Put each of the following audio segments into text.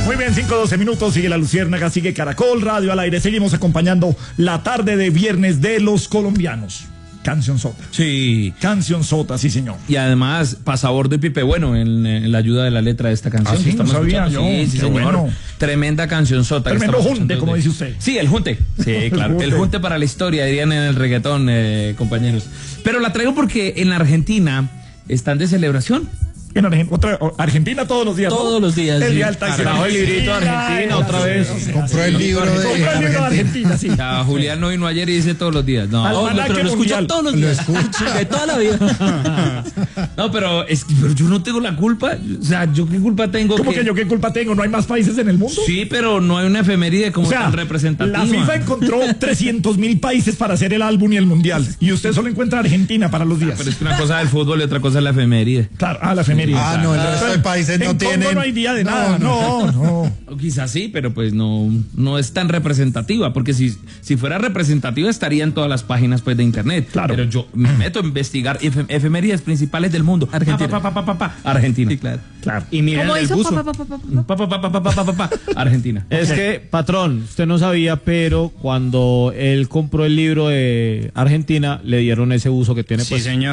Muy bien, 5:12 minutos, sigue La Luciérnaga, sigue Caracol Radio al aire. Seguimos acompañando la tarde de viernes de los colombianos. Cancionzota. Sí. Cancionzota, sí, señor. Y además, Pasabordo y Pipe Bueno en la ayuda de la letra de esta canción. Ah, sí, no sabía yo. Sí, señor. Bueno. Tremenda cancionzota. Tremendo junte, como dice usted. Sí, el junte. Sí, claro. El junte para la historia, dirían en el reggaetón, compañeros. Pero la traigo porque en Argentina están de celebración. En Argentina todos los días. Todos los días. El día del taxi. El librito de Argentina otra vez. Compró el libro de Argentina, sí. Ya, Julián no vino ayer y dice todos los días. No, pero lo escucho todos los días. Lo escucha. De toda la vida. No, pero yo no tengo la culpa. O sea, ¿yo qué culpa tengo? ¿Cómo que yo qué culpa tengo? ¿No hay más países en el mundo? Sí, pero no hay una efeméride como tan representativa. La FIFA encontró 300.000 países para hacer el álbum y el mundial. Y usted solo encuentra Argentina para los días. Pero es que una cosa es el fútbol y otra cosa es la efeméride. Claro, la efeméride. No, el resto de países no tienen. Congo no hay día de nada. No. Quizás sí, pero pues no es tan representativa, porque si fuera representativa estaría en todas las páginas pues de internet. Claro. Pero yo me meto a investigar efemérides principales del mundo. Argentina. Argentina. Sí, claro. Y miren ¿Cómo el hizo? buzo. Argentina. Es que, patrón, usted no sabía, pero cuando él compró el libro de Argentina, le dieron ese buzo que tiene pues. Sí, señor.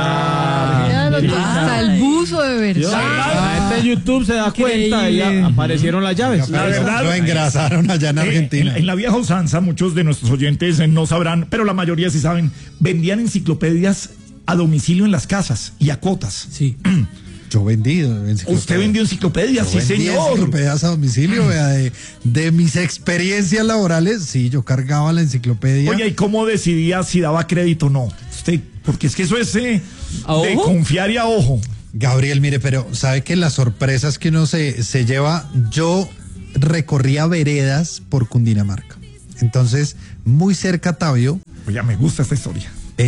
Hasta el buzo de verdad. La gente de YouTube se da cuenta y ya aparecieron las llaves. La verdad, Lo engrasaron allá en Argentina. En la vieja usanza, muchos de nuestros oyentes no sabrán, pero la mayoría sí saben, vendían enciclopedias a domicilio en las casas y a cuotas. Sí. Yo vendí. Usted vendió enciclopedias, sí, señor. Enciclopedias a domicilio, vea, de mis experiencias laborales, sí, yo cargaba la enciclopedia. Oye, ¿y cómo decidía si daba crédito o no? Usted, porque es que eso es de confiar y a ojo. Gabriel, mire, pero sabe que las sorpresas que uno se lleva, yo recorría veredas por Cundinamarca. Entonces, muy cerca a Tabio. Oye, me gusta esta historia.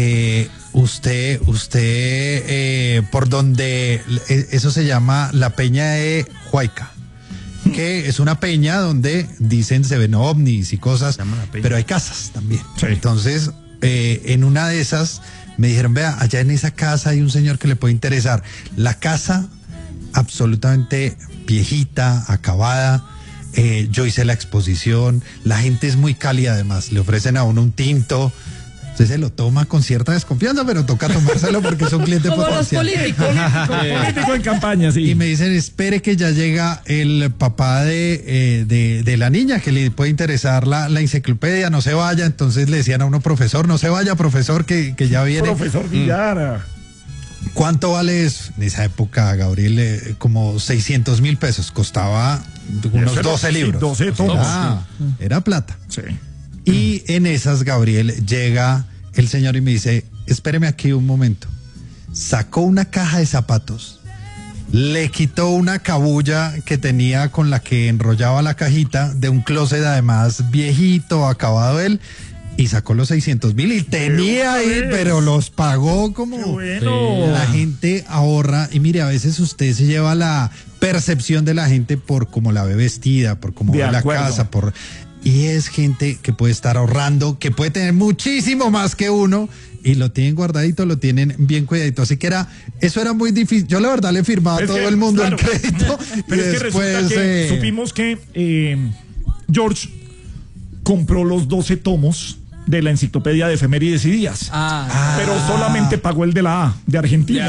Usted, por donde eso se llama la Peña de Huayca, que es una peña donde dicen se ven ovnis y cosas, pero hay casas también. Sí. Entonces, en una de esas me dijeron, vea, allá en esa casa hay un señor que le puede interesar. La casa absolutamente viejita, acabada. Yo hice la exposición, la gente es muy cálida además, le ofrecen a uno un tinto. Usted se lo toma con cierta desconfianza, pero toca tomárselo porque es un cliente Como los potencial. Político en campaña, sí. Y me dicen, espere que ya llega el papá de la niña, que le puede interesar la enciclopedia, no se vaya. Entonces le decían a uno, profesor, no se vaya, profesor, que ya viene. Profesor Villara. ¿Cuánto vale eso? En esa época, Gabriel, como 600.000 pesos. Costaba unos 12 libros. 12 tomos. Era plata. Sí. Y en esas, Gabriel, llega el señor y me dice, espéreme aquí un momento. Sacó una caja de zapatos, le quitó una cabulla que tenía con la que enrollaba la cajita de un closet además viejito, acabado él, y sacó los 600.000 y tenía ahí, pero los pagó como... Qué bueno. La gente ahorra y mire, a veces usted se lleva la percepción de la gente por cómo la ve vestida, por cómo ve la casa, y es gente que puede estar ahorrando, que puede tener muchísimo más que uno y lo tienen guardadito, lo tienen bien cuidadito. Así que eso era muy difícil. Yo la verdad le firmaba a todo el mundo el crédito. Pero es que resulta que supimos que George compró los 12 tomos de la enciclopedia de efemérides y días. Pero solamente pagó el de la A, de Argentina.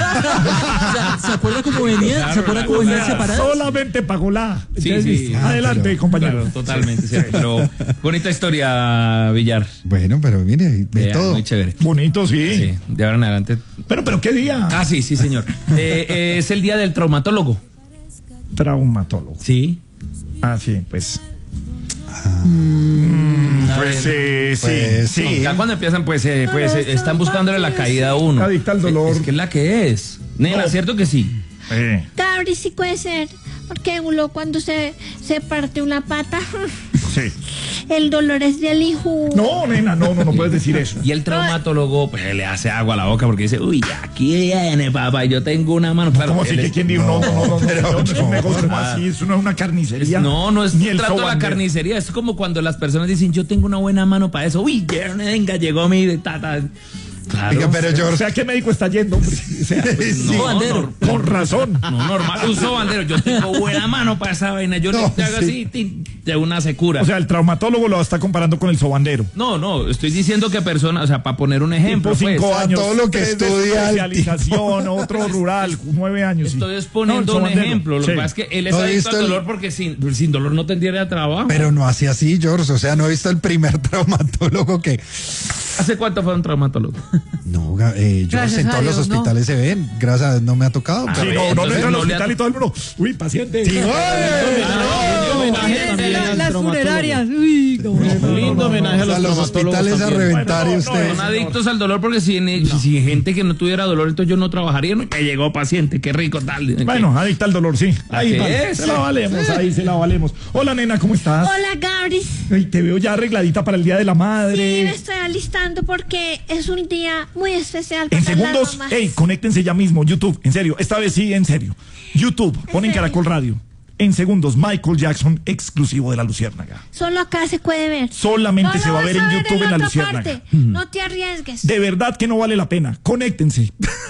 ¿Se acuerda cómo venía? Claro, ¿Se acuerda cómo venía separado? Solamente pagó la A. Sí. Adelante, compañero. Claro, totalmente, cierto. Pero bonita historia, Villar. Bueno, pero mire, de todo. Muy chévere. Bonito, sí. Sí, de ahora en adelante. Pero ¿qué día? Sí, señor. Es el día del traumatólogo. Traumatólogo. Sí. Sí, pues. Sí. Ya cuando empiezan, pues están buscándole la caída a uno. Adicta al dolor. Es que es la que es. Nena, ¿cierto que sí? Gabri, sí puede ser, porque uno cuando se parte una pata, Sí. el dolor es del hijo. No, nena, no puedes decir eso. Y el traumatólogo, pues le hace agua a la boca porque dice, uy, aquí viene, papá, yo tengo una mano. Claro, ¿Cómo así que quién dijo? No, es un negocio como así, eso no es una carnicería. No es ni un trato a la carnicería, es como cuando las personas dicen, yo tengo una buena mano para eso. Uy, venga, llegó mi tata. Claro. Oiga, pero George, O sea, ¿qué médico está yendo, hombre? O sea, pues, Sí. No, con razón. no, normal. Un sobandero. Yo tengo buena mano para esa vaina. Yo No, te hago sí. así, de una se cura. O sea, el traumatólogo lo está comparando con el sobandero. No, estoy diciendo que personas, o sea, para poner un ejemplo, Tipo 5 pues, años. todo lo que 3 de estudia el especialización, otro rural, 9 años. sí. estoy exponiendo No, el un sobandero. ejemplo. Lo Sí. que pasa es que él es No he adicto visto al el- dolor porque sin dolor no tendría trabajo. pero no así así, George. O sea, no he visto el primer traumatólogo que. ¿Hace cuánto fue un traumatólogo? No, George, Gracias en a todos los Dios, no. hospitales se ven. Gracias a Dios no me ha tocado. Sí, pero- no, entonces entra al no le hospital ha- y todo el mundo. Uy, paciente. Sí, Lindo homenaje también al Las traumatólogo. funerarias. Uy, no. Lindo homenaje a a los los traumatólogos hospitales a también. reventar y Bueno, no, ustedes. Son adictos al dolor porque si gente que no tuviera dolor, entonces yo no trabajaría. Me llegó paciente, qué rico tal. Bueno, adicta al dolor, sí. Ahí ¿Qué vale, es? se la valemos, ahí se la valemos. Hola, nena, ¿cómo estás? Hola, Gabris. Ay, te veo ya arregladita para el Día de la Sí, me Madre. estoy alistando porque es un día muy especial para En segundos, las mamás. hey, conéctense ya mismo, YouTube, en serio, esta vez sí, en serio. YouTube, ponen serio? Caracol Radio. En segundos, Michael Jackson, exclusivo de La Luciérnaga. Solo acá se puede ver. Solamente No se lo va a ver vas en YouTube en La otra Luciérnaga. parte. No te arriesgues. De verdad que no vale la pena. Conéctense.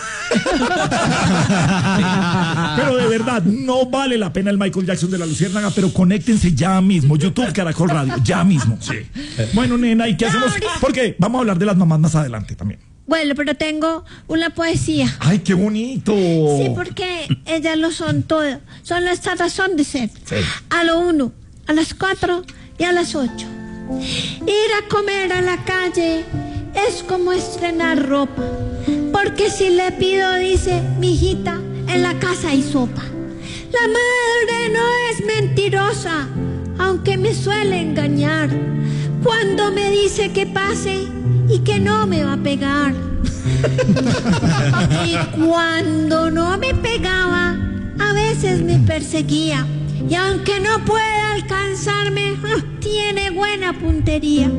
Pero de verdad, no vale la pena el Michael Jackson de La Luciérnaga, pero conéctense ya mismo. YouTube, Caracol Radio, ya mismo. Sí. Bueno, nena, ¿y qué hacemos? Porque vamos a hablar de las mamás más adelante también. Bueno, pero tengo una poesía. ¡Ay, qué bonito! Sí, porque ellas lo son todo. Son nuestra razón de ser. A lo 1, a las 4 y a las 8. Ir a comer a la calle es como estrenar ropa. Porque si le pido, dice, mijita, en la casa hay sopa. La madre no es mentirosa, aunque me suele engañar. Cuando me dice que pase y que no me va a pegar. Y cuando no me pegaba, a veces me perseguía. Y aunque no pueda alcanzarme, tiene buena puntería.